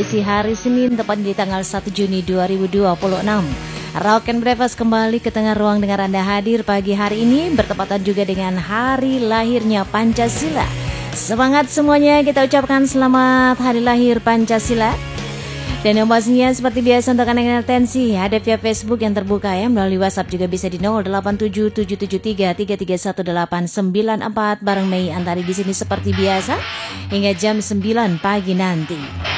edisi hari Senin tepat di tanggal 1 Juni 2026. Rock and Breakfast kembali ke tengah ruang dengan Anda hadir pagi hari ini bertepatan juga dengan hari lahirnya Pancasila. Semangat semuanya, kita ucapkan selamat hari lahir Pancasila. Dan yang pastinya seperti biasa untuk Anda yang atensi, ada via Facebook yang terbuka ya, melalui WhatsApp juga bisa di 087773331894 bareng Mei Antari di sini seperti biasa hingga jam 9 pagi nanti.